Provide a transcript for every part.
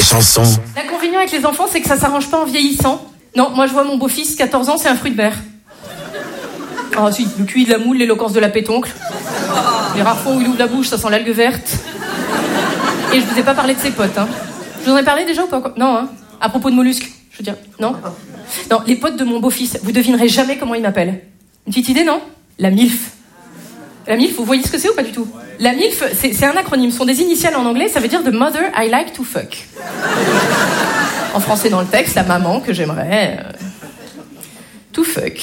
chansons. L'inconvénient avec les enfants, c'est que ça s'arrange pas en vieillissant. Non, moi je vois mon beau-fils, 14 ans, c'est un fruit de mer. Ah si, le QI de la moule, l'éloquence de la pétoncle. Les rares fois où il ouvre la bouche, ça sent l'algue verte. Et je vous ai pas parlé de ses potes, hein. Je vous en ai parlé déjà ou pas? Non, hein. À propos de mollusques, je veux dire. Non. Non, les potes de mon beau-fils, vous devinerez jamais comment ils m'appellent. Une petite idée, non? La MILF. La MILF, vous voyez ce que c'est ou pas du tout? La MILF, c'est un acronyme, ce sont des initiales en anglais, ça veut dire The Mother I Like to Fuck. En français dans le texte, la maman que j'aimerais... to fuck.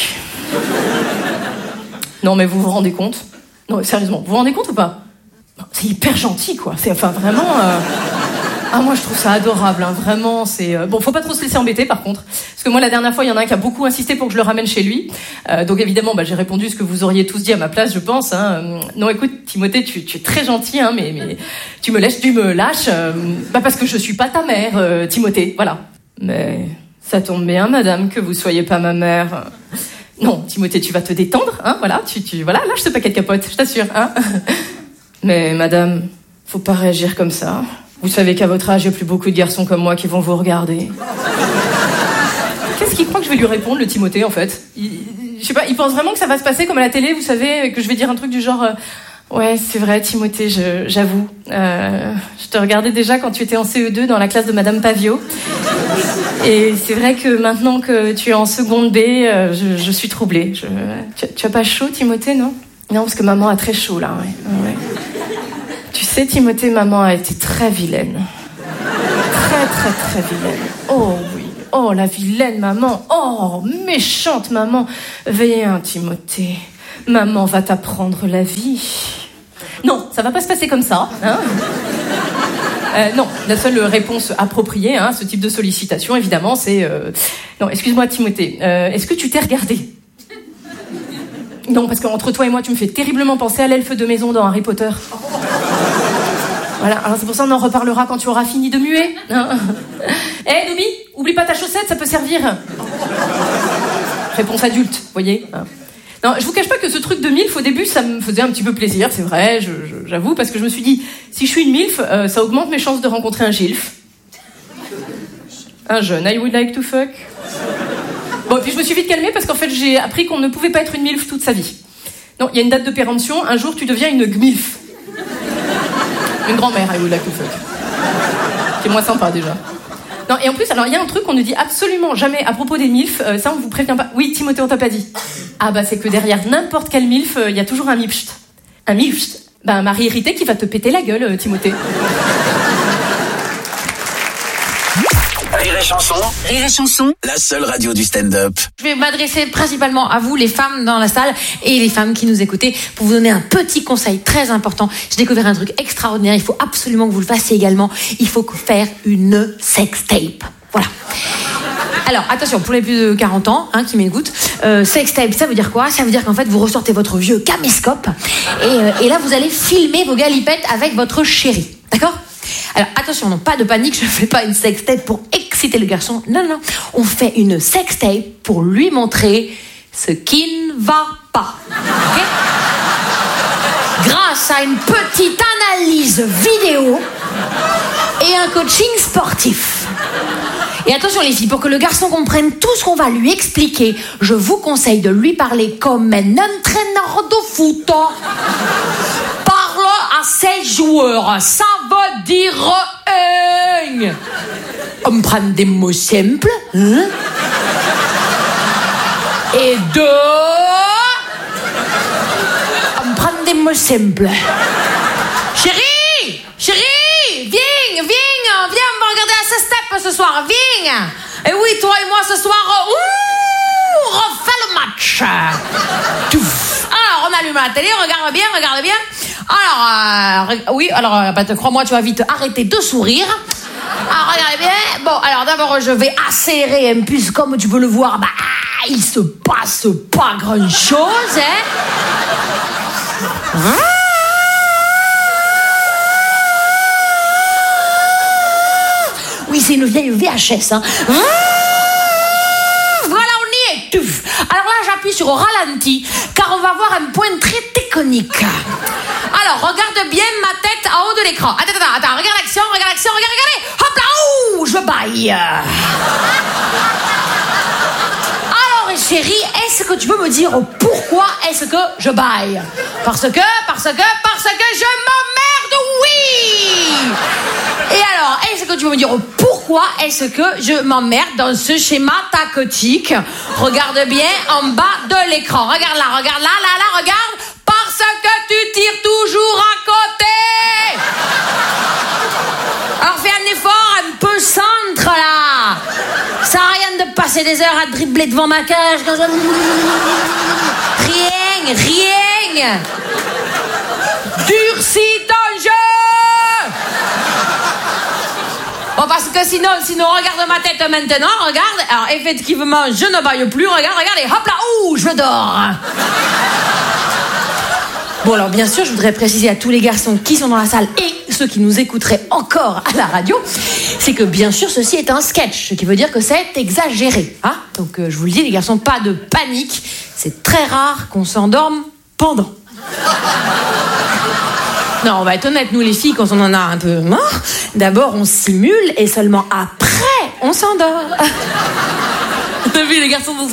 Non mais vous vous rendez compte? Non, sérieusement, vous vous rendez compte ou pas? C'est hyper gentil, quoi. C'est enfin vraiment... Ah, moi, je trouve ça adorable, hein. Vraiment, c'est... Bon, faut pas trop se laisser embêter, par contre. Parce que moi, la dernière fois, il y en a un qui a beaucoup insisté pour que je le ramène chez lui. Donc, évidemment, j'ai répondu ce que vous auriez tous dit à ma place, je pense, hein. Non, écoute, Timothée, tu es très gentil, hein, mais tu me lâches, parce que je suis pas ta mère, Timothée, voilà. Mais ça tombe bien, madame, que vous soyez pas ma mère. Non, Timothée, tu vas te détendre, hein, voilà, voilà, lâche ce paquet de capote, je t'assure, hein. Mais, madame, faut pas réagir comme ça. Vous savez qu'à votre âge, il n'y a plus beaucoup de garçons comme moi qui vont vous regarder. Qu'est-ce qu'il croit que je vais lui répondre, le Timothée, en fait? Je sais pas, il pense vraiment que ça va se passer comme à la télé, vous savez, que je vais dire un truc du genre... Ouais, c'est vrai, Timothée, j'avoue. Je te regardais déjà quand tu étais en CE2 dans la classe de Madame Pavio. Et c'est vrai que maintenant que tu es en seconde B, je suis troublée. Tu as pas chaud, Timothée, non? Non, parce que maman a très chaud, là, ouais. Tu sais, Timothée, maman a été très vilaine. Très, très, très vilaine. Oh oui, oh la vilaine maman. Oh, méchante maman. Viens, Timothée. Maman va t'apprendre la vie. Non, ça va pas se passer comme ça, hein. Non, la seule réponse appropriée à ce type de sollicitation, évidemment, c'est... Non, excuse-moi, Timothée, est-ce que tu t'es regardé? Non, parce qu'entre toi et moi, tu me fais terriblement penser à l'elfe de maison dans Harry Potter. Voilà, alors c'est pour ça qu'on en reparlera quand tu auras fini de muer. Eh, Doumi, oublie pas ta chaussette, ça peut servir. Réponse adulte, voyez. Non, je vous cache pas que ce truc de MILF, au début, ça me faisait un petit peu plaisir, c'est vrai, j'avoue, parce que je me suis dit, si je suis une MILF, ça augmente mes chances de rencontrer un GILF. Un jeune, I would like to fuck. Bon, puis je me suis vite calmée parce qu'en fait, j'ai appris qu'on ne pouvait pas être une MILF toute sa vie. Non, il y a une date de péremption, un jour, tu deviens une GMILF. Une grand-mère, I would like to fuck. C'est moins sympa, déjà. Non, et en plus, alors, il y a un truc qu'on ne dit absolument jamais à propos des MILF, ça, on vous prévient pas. Oui, Timothée, on t'a pas dit. Ah, c'est que derrière n'importe quel MILF, il y a toujours un MIPST. Un MIPST? Un mari irrité qui va te péter la gueule, Timothée. Rire et chanson. Rire et chanson. La seule radio du stand-up. Je vais m'adresser principalement à vous, les femmes dans la salle et les femmes qui nous écoutez, pour vous donner un petit conseil très important. J'ai découvert un truc extraordinaire. Il faut absolument que vous le fassiez également. Il faut faire une sextape. Voilà. Alors, attention, pour les plus de 40 ans qui m'écoutent, sextape, ça veut dire quoi? Ça veut dire qu'en fait, vous ressortez votre vieux caméscope et là, vous allez filmer vos galipettes avec votre chéri. D'accord? Alors, attention, non, pas de panique, je ne fais pas une sextape pour exciter le garçon. Non, non, on fait une sextape pour lui montrer ce qui ne va pas. Okay? Grâce à une petite analyse vidéo et un coaching sportif. Et attention les filles, pour que le garçon comprenne tout ce qu'on va lui expliquer, je vous conseille de lui parler comme un entraîneur de foot. Parle à ses joueurs, ça veut dire on prend des mots simples, hein? Et on prend des mots simples. Chérie, viens, on va regarder la sextape ce soir, viens. Et oui, toi et moi ce soir, on refait le match. Alors, on allume la télé, regarde bien. Alors, crois-moi, tu vas vite arrêter de sourire. Alors, regardez bien. Bon, alors d'abord, je vais accélérer un peu, comme tu peux le voir, il se passe pas grand-chose, hein. Oui, c'est une vieille VHS, hein. Voilà, on y est. Alors là, j'appuie sur ralenti, car on va voir un point très technique. Alors, regarde bien ma tête en haut de l'écran. Attends, regarde l'action, regardez. Hop là, ouh, ou je baille. Alors chérie, est-ce que tu peux me dire pourquoi est-ce que je baille? Parce que je m'emmerde, oui. Et alors, est-ce que tu peux me dire pourquoi est-ce que je m'emmerde dans ce schéma tactique? Regarde bien en bas de l'écran. Regarde là, regarde. Parce que tu tires toujours à côté. Alors fais un effort un peu centre là. Ça sert à rien de passer des heures à dribbler devant ma cage. Rien. Durcis ton jeu. Bon, parce que sinon, regarde ma tête maintenant, regarde. Alors, effectivement, je ne baille plus, regarde, et hop là, ouh, je dors. Bon, alors, bien sûr, je voudrais préciser à tous les garçons qui sont dans la salle et ceux qui nous écouteraient encore à la radio, c'est que, bien sûr, ceci est un sketch, ce qui veut dire que c'est exagéré, hein. Donc, je vous le dis, les garçons, pas de panique. C'est très rare qu'on s'endorme pendant. Non, on va être honnête, nous les filles, quand on en a un peu marre, d'abord on simule et seulement après on s'endort. T'as vu, les garçons vont se...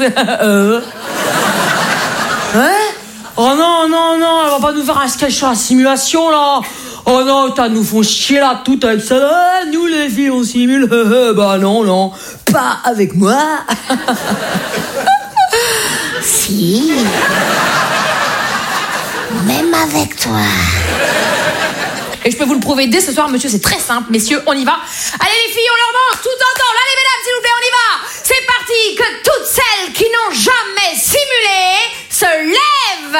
Ouais. Oh non, elle va pas nous faire un sketch sur la simulation là. Oh non, nous font chier là tout avec ça là. Nous les filles on simule. Bah non, pas avec moi. Si. Même avec toi. Et je peux vous le prouver dès ce soir, monsieur, c'est très simple. Messieurs, on y va. Allez les filles, on leur monte tout en temps. Là les mesdames, s'il vous plaît, on y va. C'est parti, que toutes celles qui n'ont jamais simulé se lèvent.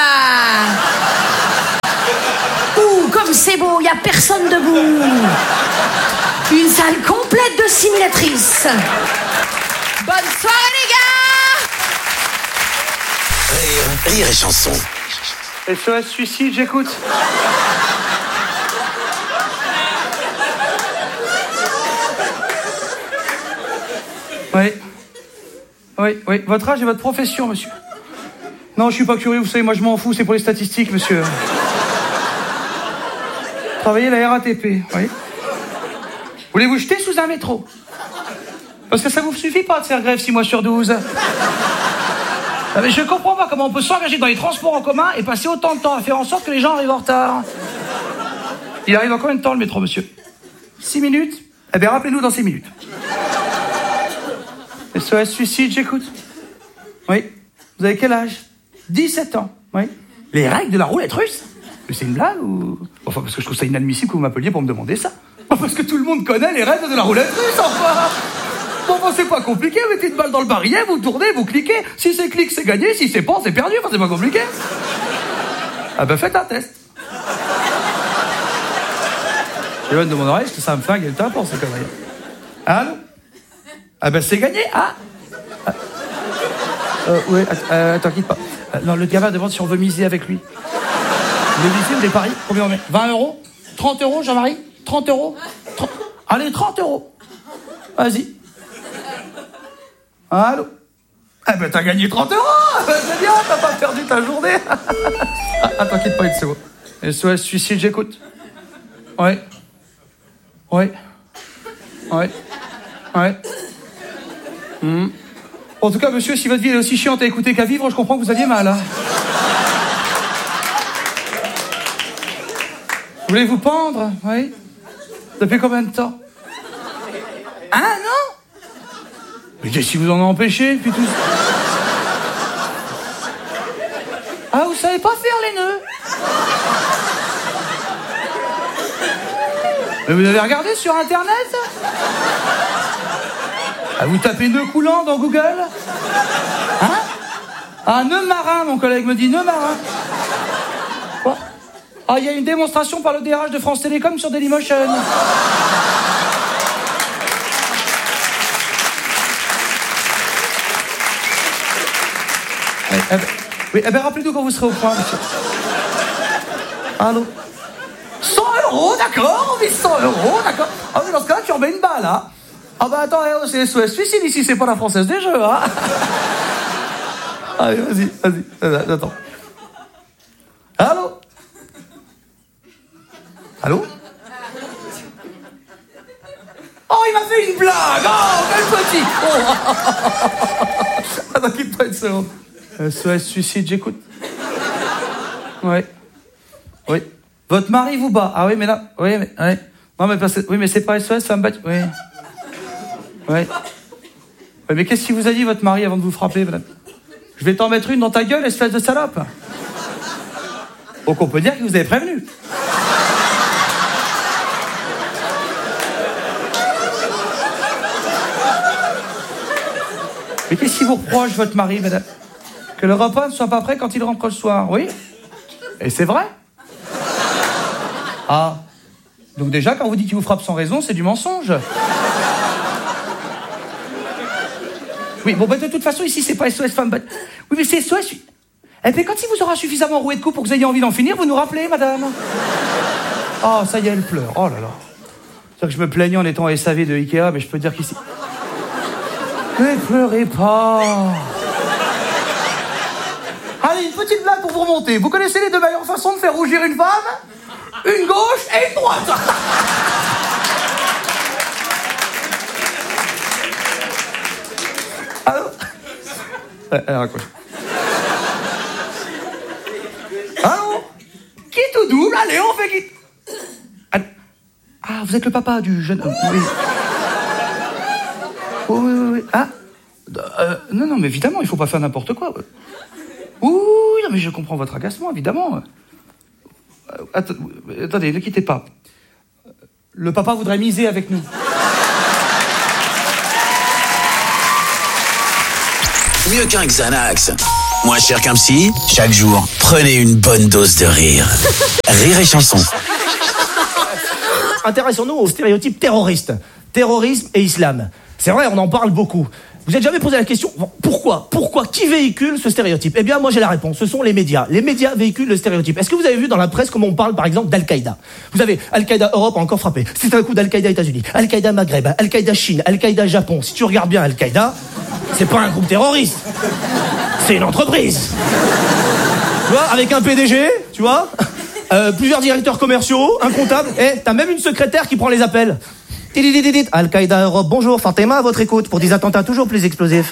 Ouh, comme c'est beau, il n'y a personne debout. Une salle complète de simulatrices. Bonne soirée les gars. Rire et chanson. SOS suicide, j'écoute. Oui. Votre âge et votre profession, monsieur. Non, je suis pas curieux, vous savez, moi je m'en fous, c'est pour les statistiques, monsieur. Travaillez à la RATP, oui. Voulez vous jeter sous un métro? Parce que ça vous suffit pas de faire grève 6 mois sur 12. Ah, mais je comprends pas comment on peut s'engager dans les transports en commun et passer autant de temps à faire en sorte que les gens arrivent en retard. Il arrive en combien de temps le métro, monsieur? 6 minutes? Eh bien, rappelez-nous dans 6 minutes. SOS suicide, j'écoute. Oui. Vous avez quel âge? 17 ans. Oui. Les règles de la roulette russe? Mais c'est une blague ou... Enfin, parce que je trouve ça inadmissible que vous m'appeliez pour me demander ça. Parce que tout le monde connaît les règles de la roulette russe, enfin. Bon, c'est pas compliqué, vous mettez une balle dans le barillet, vous tournez, vous cliquez. Si c'est clic, c'est gagné, si c'est pan, c'est perdu, enfin, c'est pas compliqué. Ah ben, faites un test. J'éloigne de mon oreille, parce que ça me flingue le temps pour ces conneries. Allô? Ah ben, c'est gagné, ah. Oui, attends, quitte pas. Non, le gamin demande si on veut miser avec lui. Vous voulez miser ou des paris? Combien on met? 20 €? 30 €, Jean-Marie? 30 €? 30... Allez, 30 €. Vas-y. Allô? Eh ben, t'as gagné 30 €. C'est bien, t'as pas perdu ta journée. Attends, quitte pas une seconde. SOS suicide, j'écoute. Ouais. En tout cas, monsieur, si votre vie est aussi chiante à écouter qu'à vivre, je comprends que vous aviez mal. Hein. Vous voulez vous pendre? Oui. Depuis combien de temps? Un an? Mais si vous en empêchez, puis tout... Ah, vous savez pas faire les nœuds? Mais vous avez regardé sur Internet? Ah, vous tapez nœud coulant dans Google? Hein? Ah, nœud marin, mon collègue me dit, nœud marin. Quoi? Ah, il y a une démonstration par le DRH de France Télécom sur Dailymotion. Oui, eh ben, rappelez-nous quand vous serez au point, monsieur. Allô? 100 €, d'accord? Oui, 100 €, d'accord. Ah oui, dans ce cas-là, tu remets une balle, hein? Ah bah attends, c'est SOS suicide ici, c'est pas la Française des Jeux, hein? Allez, vas-y, attends. Allô? Allô? Oh, il m'a fait une blague! Attends, quitte pas une seconde. SOS suicide, j'écoute. Oui. Oui. Votre mari vous bat. Ah oui, mais là... Oui, mais... Oui, non, mais, oui, mais c'est pas SOS, femme battue. Oui. Oui. Oui, mais qu'est-ce qu'il vous a dit, votre mari, avant de vous frapper, madame? Je vais t'en mettre une dans ta gueule, espèce de salope. Donc on peut dire qu'il vous avait prévenu. Mais qu'est-ce qu'il vous reproche, votre mari, madame? Que le repas ne soit pas prêt quand il rentre le soir, oui? Et c'est vrai? Ah. Donc déjà, quand vous dites qu'il vous frappe sans raison, c'est du mensonge. Oui, bon, bah, de toute façon, ici, c'est pas SOS femme battue. Oui, mais c'est SOS... Eh bien, quand il vous aura suffisamment roué de coups pour que vous ayez envie d'en finir, vous nous rappelez, madame. Oh, ça y est, elle pleure. Oh là là. C'est-à-dire que je me plaignais en étant SAV de Ikea, mais je peux dire qu'ici... Ne pleurez pas. Allez, une petite blague pour vous remonter. Vous connaissez les deux meilleures façons de faire rougir une femme? Une gauche et une droite. Allô? Elle raccroche. Allô? Qui tout double? Allez, on fait qui? Ah, vous êtes le papa du jeune homme. Oui. Oh, oui. Ah? Non, mais évidemment, il faut pas faire n'importe quoi. Oui, non, mais je comprends votre agacement, évidemment. Attendez, ne quittez pas. Le papa voudrait miser avec nous. Mieux qu'un Xanax. Moins cher qu'un psy, chaque jour, prenez une bonne dose de rire. Rire et chanson. Intéressons-nous aux stéréotypes terroristes. Terrorisme et islam. C'est vrai, on en parle beaucoup. Vous n'êtes jamais posé la question, pourquoi? Qui véhicule ce stéréotype? Eh bien, moi j'ai la réponse, ce sont les médias. Les médias véhiculent le stéréotype. Est-ce que vous avez vu dans la presse comment on parle, par exemple, d'Al-Qaïda? Vous avez Al-Qaïda Europe a encore frappé. C'est un coup d'Al-Qaïda États-Unis, Al-Qaïda Maghreb, Al-Qaïda Chine, Al-Qaïda Japon. Si tu regardes bien Al-Qaïda, c'est pas un groupe terroriste. C'est une entreprise. Tu vois, avec un PDG, tu vois, plusieurs directeurs commerciaux, un comptable, et t'as même une secrétaire qui prend les appels. Al-Qaïda Europe, bonjour, Fatima à votre écoute pour des attentats toujours plus explosifs.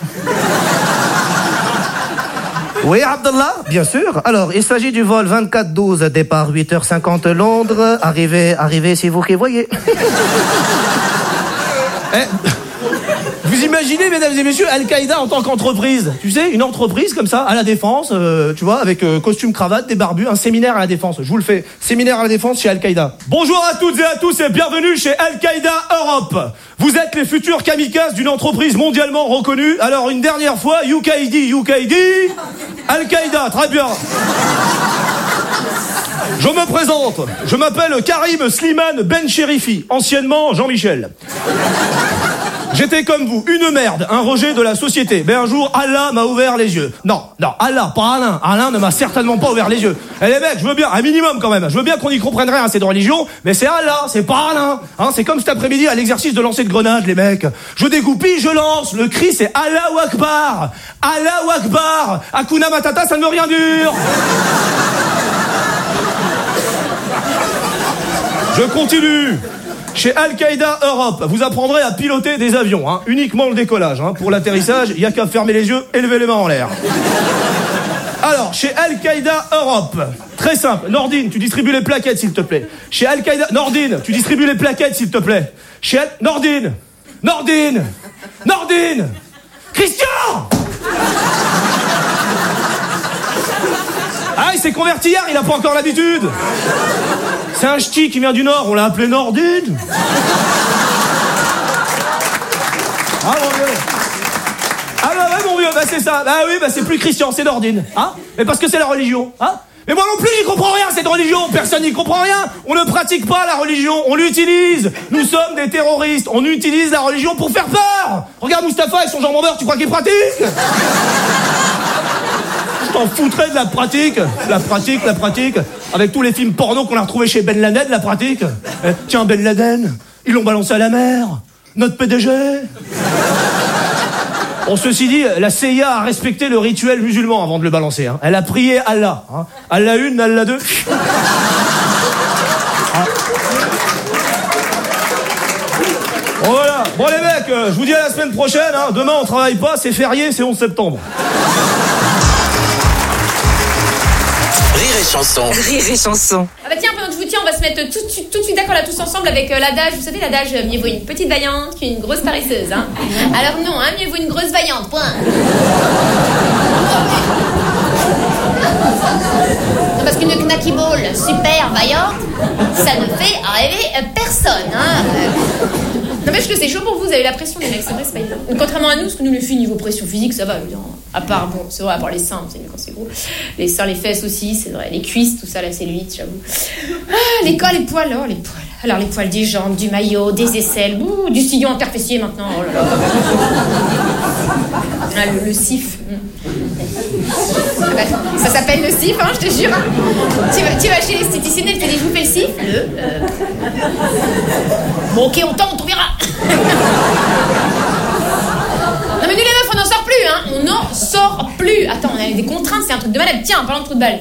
Oui, Abdallah, bien sûr. Alors, il s'agit du vol 24-12, départ 8h50 Londres, arrivée, c'est vous qui voyez. Vous imaginez, mesdames et messieurs, Al-Qaïda en tant qu'entreprise. Tu sais, une entreprise comme ça, à la Défense, tu vois, avec costume, cravate, des barbus, un séminaire à la Défense. Je vous le fais. Séminaire à la Défense chez Al-Qaïda. Bonjour à toutes et à tous et bienvenue chez Al-Qaïda Europe. Vous êtes les futurs kamikazes d'une entreprise mondialement reconnue. Alors, une dernière fois, UKID, Al-Qaïda, très bien. Je me présente. Je m'appelle Karim Slimane Ben Cherifi, anciennement Jean-Michel. J'étais comme vous, une merde, un rejet de la société. Mais un jour, Allah m'a ouvert les yeux. Non, Allah, pas Alain. Alain ne m'a certainement pas ouvert les yeux. Eh les mecs, je veux bien, un minimum quand même. Je veux bien qu'on y comprenne rien à cette religion, mais c'est Allah, c'est pas Alain. Hein, c'est comme cet après-midi à l'exercice de lancer de grenade, les mecs. Je dégoupille, je lance. Le cri, c'est Allahu Akbar. Allahu Akbar. Hakuna Matata, ça ne veut rien dire. Je continue. Chez Al-Qaïda Europe, vous apprendrez à piloter des avions, hein, uniquement le décollage. Hein. Pour l'atterrissage, il n'y a qu'à fermer les yeux et lever les mains en l'air. Alors, chez Al-Qaïda Europe, très simple. Nordine, tu distribues les plaquettes, s'il te plaît. Chez Al-Qaïda... Nordine, tu distribues les plaquettes, s'il te plaît. Chez Nordine Christian! Ah, il s'est converti hier, il n'a pas encore l'habitude. C'est un ch'ti qui vient du Nord, on l'a appelé Nordine. Ah mon vieux. Ah bah ouais mon vieux, bah c'est ça. Bah oui, bah c'est plus Christian, c'est Nordine. Hein? Mais parce que c'est la religion. Hein? Mais moi non plus, j'y comprends rien, cette religion. Personne n'y comprend rien. On ne pratique pas la religion, on l'utilise. Nous sommes des terroristes. On utilise la religion pour faire peur. Regarde Mustapha avec son jambon beurre, tu crois qu'il pratique? T'en foutrais de la pratique. Avec tous les films porno qu'on a retrouvés chez Ben Laden, la pratique. Tiens, Ben Laden, ils l'ont balancé à la mer. Notre PDG. Bon, ceci dit, la CIA a respecté le rituel musulman avant de le balancer. Hein. Elle a prié Allah. Hein. Allah 1, Allah 2. Voilà. Bon les mecs, je vous dis à la semaine prochaine, hein. Demain on travaille pas, c'est férié, c'est 11 septembre. Rire et chanson. Rire et chanson. Ah bah tiens, pendant que je vous tiens, on va se mettre tout de suite d'accord là tous ensemble avec l'adage. Vous savez l'adage, mieux vaut une petite vaillante qu'une grosse paresseuse, hein. Alors non, hein, mieux vaut une grosse vaillante, point. Non, parce qu'une knacky ball super vaillante, ça ne fait rêver personne, hein. Non mais je sais, chaud pour vous, vous avez la pression les mecs, c'est vrai, c'est pas évident. Contrairement à nous, parce que nous les filles, niveau pression physique, ça va, évidemment. À part, bon, c'est vrai, à part les seins, c'est quand c'est gros. Les seins, les fesses aussi, c'est vrai. Les cuisses, tout ça, la cellulite, j'avoue. Ah, les poils, oh, les poils. Alors les poils des jambes, du maillot, des aisselles, du sillon interfessier maintenant, oh là là. Ah, le sif. Ça s'appelle le sif, hein, je te jure. Tu vas chez l'esthéticienne, elle te dit, je vous fais le sif. Bon, ok, on tente, on verra. Non mais nous les meufs, on n'en sort plus, hein. On n'en sort plus. Attends, on a des contraintes, c'est un truc de malade. Tiens, en parlant de trou de balle.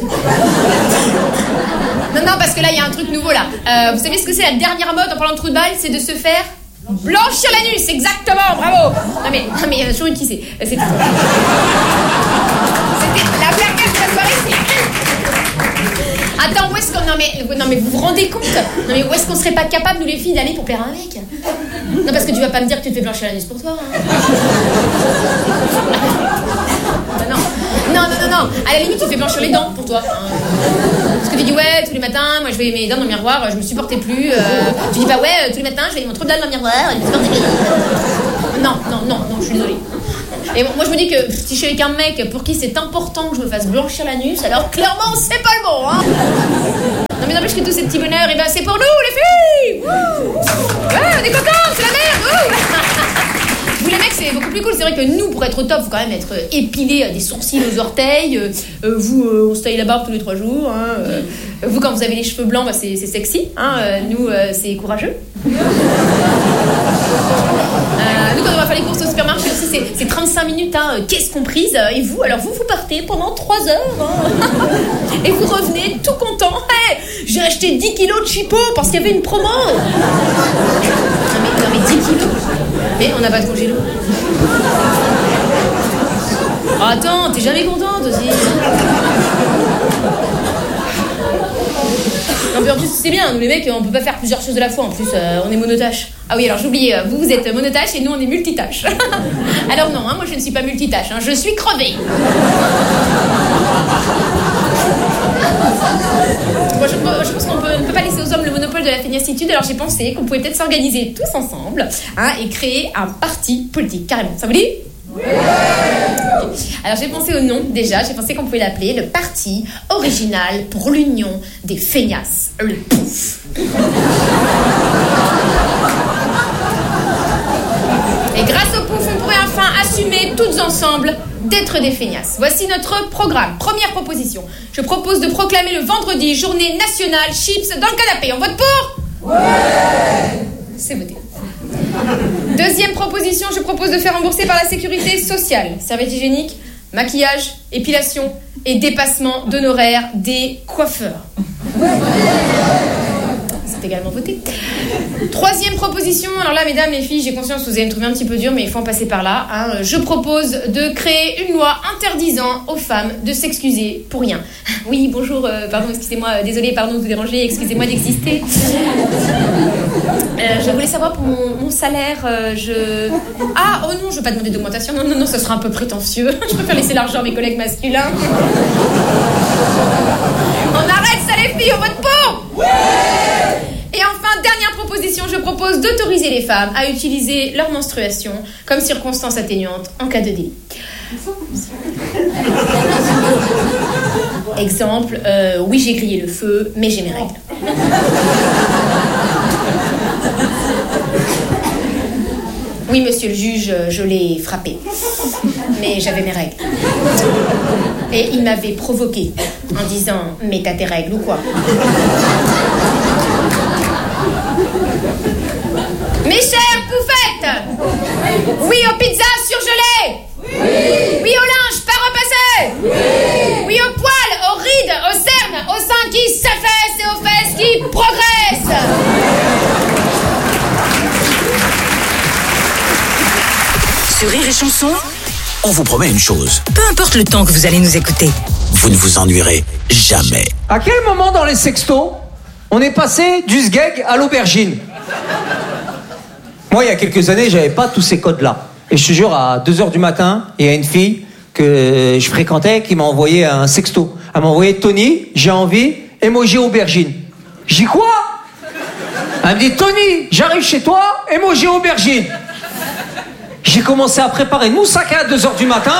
Non, parce que là, il y a un truc nouveau, là. Vous savez ce que c'est la dernière mode en parlant de trou de balle? C'est de se faire blanchir l'anus, exactement, bravo. Non mais il y en a toujours une qui sait. C'était la blague de la soirée, c'est... Attends, où est-ce qu'on... Non mais vous vous rendez compte? Non mais où est-ce qu'on serait pas capable, nous les filles, d'aller pour plaire à un mec? Non, parce que tu vas pas me dire que tu te fais blanchir l'anus pour toi, hein. Non. À la limite, tu fais blanchir les dents pour toi, hein. Parce que tu dis, ouais, tous les matins, moi je vais mes dents dans le miroir, je me supportais plus. Tu dis pas, ouais, tous les matins, je vais mon trou de dalle dans le miroir, je me supportais plus. Non, je suis désolée. Et moi je me dis que si je suis avec un mec pour qui c'est important que je me fasse blanchir l'anus, alors clairement c'est pas le bon, hein. Non mais n'empêche que tous ces petits bonheurs, et ben c'est pour nous les filles. Ouais, on est contents, c'est la merde. Vous les mecs c'est beaucoup plus cool, c'est vrai que nous pour être au top faut quand même être épilé des sourcils aux orteils, vous on se taille la barbe tous les 3 jours, hein. Vous quand vous avez les cheveux blancs bah, c'est sexy, hein. Nous c'est courageux. Nous quand on va faire les courses au supermarché aussi c'est 35 minutes, hein, caisse comprise, et vous alors vous partez pendant 3 heures, hein. Et vous revenez tout content. Hey, j'ai acheté 10 kilos de chipot parce qu'il y avait une promo. Non mais 10 kilos. Mais on n'a pas de congélo. Oh, attends, t'es jamais contente aussi. Non mais en plus c'est bien, nous les mecs on peut pas faire plusieurs choses de la fois, en plus on est monotache. Ah oui alors j'oubliais, vous êtes monotache et nous on est multitâche. Alors non, hein, moi je ne suis pas multitâche, hein, je suis crevée. Bon, je pense qu'on ne peut pas laisser aux hommes le monopole de la feignacitude, alors j'ai pensé qu'on pouvait peut-être s'organiser tous ensemble, hein, et créer un parti politique, carrément. Ça vous dit? Oui. Alors j'ai pensé au nom déjà, j'ai pensé qu'on pouvait l'appeler le Parti Original pour l'Union des Feignasses, le POUF. Et grâce au POUF, on pourrait enfin assumer toutes ensemble d'être des feignasses. Voici notre programme. Première proposition. Je propose de proclamer le vendredi journée nationale chips dans le canapé. On vote pour? Ouais. C'est voté. Deuxième proposition, je propose de faire rembourser par la sécurité sociale serviettes hygiéniques, maquillage, épilation et dépassement d'honoraires des coiffeurs. C'est également voté. Troisième proposition, alors là mesdames les filles, j'ai conscience que vous allez me trouver un petit peu dur mais il faut en passer par là, hein. Je propose de créer une loi interdisant aux femmes de s'excuser pour rien. Oui bonjour, pardon, excusez-moi, désolée, pardon de vous déranger, excusez-moi d'exister. Je voulais savoir pour mon salaire, Ah, oh non, je veux pas demander d'augmentation, non, ça sera un peu prétentieux. Je préfère laisser l'argent à mes collègues masculins. On arrête ça les filles, on vote pour? Ouais. Et enfin, dernière proposition, je propose d'autoriser les femmes à utiliser leur menstruation comme circonstance atténuante en cas de délit. Exemple, oui j'ai grillé le feu, mais j'ai mes règles. Oui, monsieur le juge, je l'ai frappé. Mais j'avais mes règles. Et il m'avait provoqué en disant « Mais t'as tes règles ou quoi ?» Mes chères poufettes! Oui aux pizzas surgelées! Oui au linge pas repassé! Oui aux poils, aux rides, aux cernes, aux seins qui s'affaissent et aux fesses qui progressent! Chanson, on vous promet une chose. Peu importe le temps que vous allez nous écouter. Vous ne vous ennuierez jamais. À quel moment dans les sextos, on est passé du sgeg à l'aubergine? Moi, il y a quelques années, j'avais pas tous ces codes-là. Et je te jure, à 2h du matin, il y a une fille que je fréquentais qui m'a envoyé un sexto. Elle m'a envoyé: Tony, j'ai envie, emoji aubergine. J'ai dit quoi? Elle me dit: Tony, j'arrive chez toi, emoji aubergine. J'ai commencé à préparer une moussaka à 2h du matin.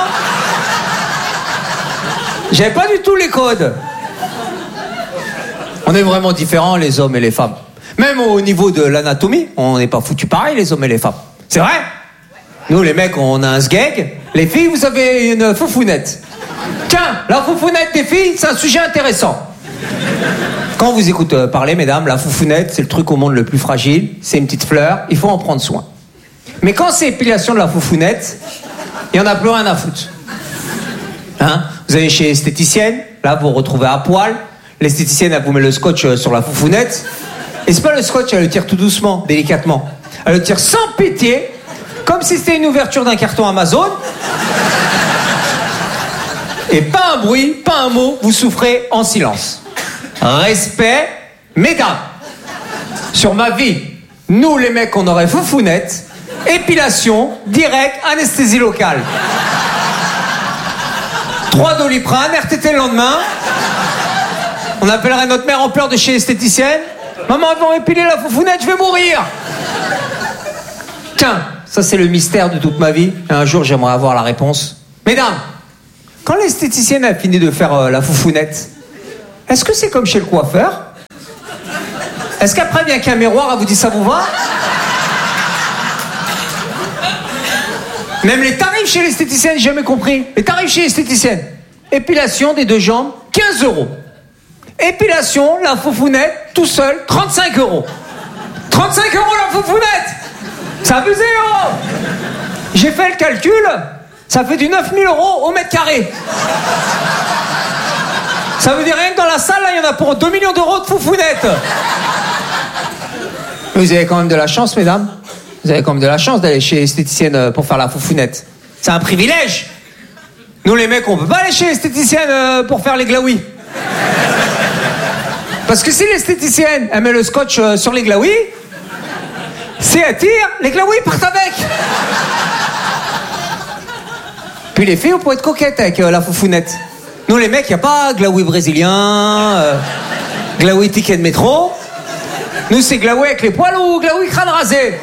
J'avais pas du tout les codes. On est vraiment différents, les hommes et les femmes. Même au niveau de l'anatomie, on n'est pas foutus pareil, les hommes et les femmes. C'est vrai? Nous, les mecs, on a un sgeg. Les filles, vous avez une foufounette. Tiens, la foufounette des filles, c'est un sujet intéressant. Quand on vous écoute parler, mesdames, la foufounette, c'est le truc au monde le plus fragile. C'est une petite fleur, il faut en prendre soin. Mais quand c'est épilation de la foufounette, il n'y en a plus rien à foutre. Hein? Vous allez chez l'esthéticienne, là, vous vous retrouvez à poil. L'esthéticienne, elle vous met le scotch sur la foufounette. Et c'est pas le scotch, elle le tire tout doucement, délicatement. Elle le tire sans pitié, comme si c'était une ouverture d'un carton Amazon. Et pas un bruit, pas un mot, vous souffrez en silence. Respect, mesdames. Sur ma vie, nous les mecs, on aurait foufounette, épilation, direct, anesthésie locale. 3 Doliprane, RTT le lendemain. On appellerait notre mère en pleurs de chez l'esthéticienne. Maman, ils vont épiler la foufounette, je vais mourir. Tiens, ça c'est le mystère de toute ma vie. Et un jour, j'aimerais avoir la réponse. Mesdames, quand l'esthéticienne a fini de faire la foufounette, est-ce que c'est comme chez le coiffeur? Est-ce qu'après vient qu'un miroir, elle vous dit ça vous va? Même les tarifs chez l'esthéticienne, j'ai jamais compris. Les tarifs chez l'esthéticienne. Épilation des 2 jambes, 15 €. Épilation, la foufounette, tout seul, 35 €. 35 € la foufounette! C'est abusé, oh! J'ai fait le calcul, ça fait du 9 000 € au mètre carré. Ça veut dire rien que dans la salle, là, il y en a pour 2 millions d'euros de foufounette. Vous avez quand même de la chance, mesdames. Vous avez quand même de la chance d'aller chez l'esthéticienne pour faire la foufounette. C'est un privilège. Nous, les mecs, on peut pas aller chez l'esthéticienne pour faire les glaouis. Parce que si l'esthéticienne, elle met le scotch sur les glaouis, si elle tire, les glaouis partent avec. Puis les filles, on pourrait être coquettes avec la foufounette. Nous, les mecs, il n'y a pas glaoui brésilien, glaoui ticket de métro. Nous, c'est glaoui avec les poils ou glaoui crâne rasé.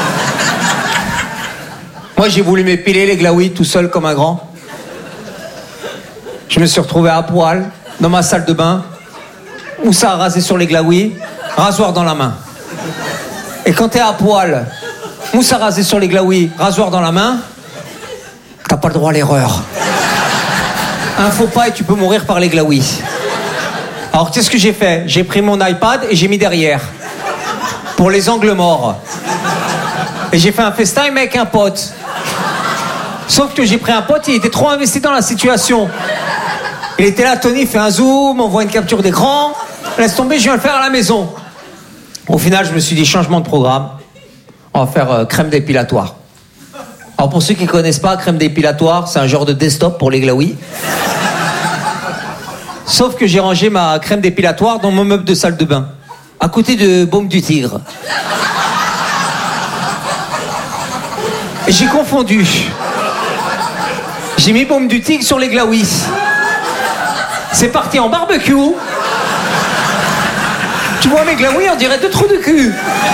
Moi, j'ai voulu m'épiler les glaouis tout seul comme un grand. Je me suis retrouvé à poil dans ma salle de bain. Moussa a rasé sur les glaouis, rasoir dans la main. Et quand t'es à poil, moussa rasé sur les glaouis, rasoir dans la main, t'as pas le droit à l'erreur. Un faux pas et tu peux mourir par les glaouis. Alors qu'est-ce que j'ai fait? J'ai pris mon iPad et j'ai mis derrière. Pour les angles morts. Et j'ai fait un FaceTime avec un pote. Sauf que j'ai pris un pote, il était trop investi dans la situation. Il était là, Tony, fait un zoom, on voit une capture d'écran. Laisse tomber, je viens le faire à la maison. Au final, je me suis dit, changement de programme. On va faire crème dépilatoire. Alors pour ceux qui ne connaissent pas, crème dépilatoire, c'est un genre de desktop pour les glaouis. Sauf que j'ai rangé ma crème dépilatoire dans mon meuble de salle de bain. À côté de Baume du Tigre. Et j'ai confondu. J'ai mis Baume du Tigre sur les glaouis. C'est parti en barbecue. Tu vois mes glaouis, on dirait 2 trous de cul.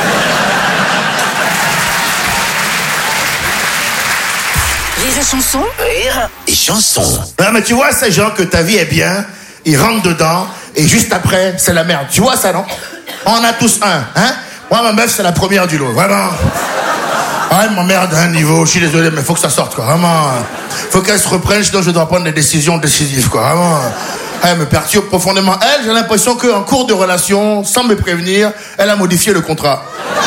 Rire et chanson. Rire et chanson. Non, mais tu vois, ces gens que ta vie est bien, ils rentrent dedans, et juste après, c'est la merde. Tu vois ça, non? On en a tous un, hein? Moi, ma meuf, c'est la première du lot, vraiment. Ah, elle m'emmerde à un niveau, je suis désolé, mais faut que ça sorte, quoi, vraiment. Faut qu'elle se reprenne, sinon je dois prendre des décisions décisives, quoi, vraiment. Elle me perturbe profondément. Elle, j'ai l'impression qu'en cours de relation, sans me prévenir, elle a modifié le contrat.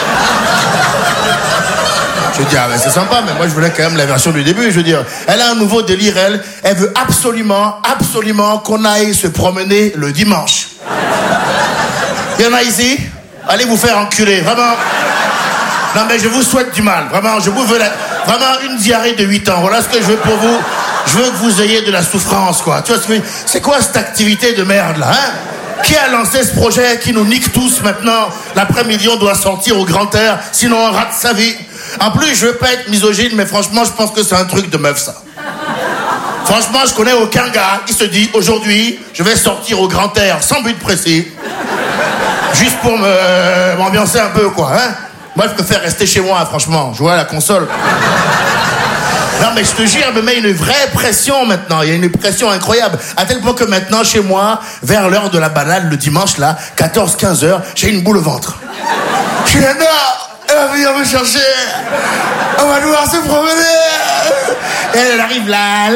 Je veux dire, ah ben c'est sympa, mais moi je voulais quand même la version du début. Je veux dire, elle a un nouveau délire, elle veut absolument qu'on aille se promener le dimanche. Il y en a ici? Allez vous faire enculer, vraiment. Non mais je vous souhaite du mal, vraiment, je vous veux Vraiment une diarrhée de 8 ans. Voilà ce que je veux pour vous. Je veux que vous ayez de la souffrance, quoi. Tu vois ce que c'est quoi cette activité de merde, là, hein? Qui a lancé ce projet qui nous nique tous maintenant? L'après-midi, on doit sortir au grand air, sinon on rate sa vie. En plus, je veux pas être misogyne, mais franchement, je pense que c'est un truc de meuf, ça. Franchement, je connais aucun gars qui se dit, aujourd'hui, je vais sortir au grand air, sans but précis, juste pour m'ambiancer un peu, quoi, hein. Moi, je préfère rester chez moi, franchement, jouer à la console. Non, mais je te jure, elle me met une vraie pression maintenant. Il y a une pression incroyable. À tel point que maintenant, chez moi, vers l'heure de la balade, le dimanche, là, 14-15 heures, j'ai une boule au ventre. Je suis là, non, elle va venir me chercher. On va devoir se promener. Et elle arrive là.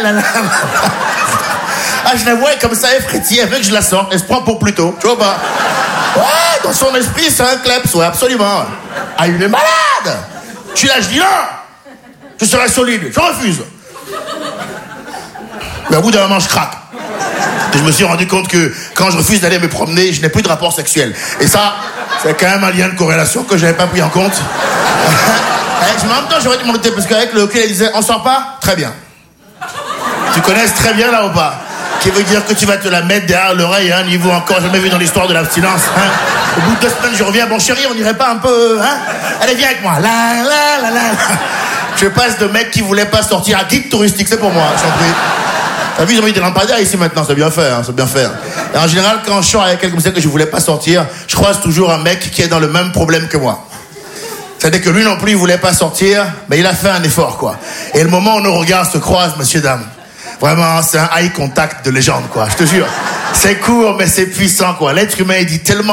Ah, je la vois comme ça, elle frétille, elle veut que je la sorte. Elle se prend pour plus tôt, tu vois pas? Ouais, dans son esprit, c'est un kleps, ouais, absolument. Ah, il est malade. Je suis là, je dis non. Je serai solide, je refuse. Mais au bout d'un moment, je craque. Et je me suis rendu compte que quand je refuse d'aller me promener, je n'ai plus de rapport sexuel. Et ça, c'est quand même un lien de corrélation que je n'avais pas pris en compte. En même temps, j'aurais dû m'en douter, parce qu'avec le recul, elle disait, on sort pas? Très bien. Tu connais très bien là ou pas? Qui veut dire que tu vas te la mettre derrière l'oreille à un niveau encore jamais vu dans l'histoire de l'abstinence, hein? Au bout de 2 semaines, je reviens, bon chérie, on irait pas un peu, hein? Allez, viens avec moi. La. Je passe de mec qui voulait pas sortir à guide touristique, c'est pour moi, j'en prie. T'as vu, ils ont mis des lampadaires ici maintenant, c'est bien fait, hein, c'est bien fait. Et en général, quand je sors avec quelqu'un comme ça que je voulais pas sortir, je croise toujours un mec qui est dans le même problème que moi. C'est-à-dire que lui non plus, il voulait pas sortir, mais il a fait un effort, quoi. Et le moment où nos regards se croisent, messieurs, dames, vraiment, c'est un eye contact de légende, quoi, je te jure. C'est court, mais c'est puissant, quoi. L'être humain, il dit tellement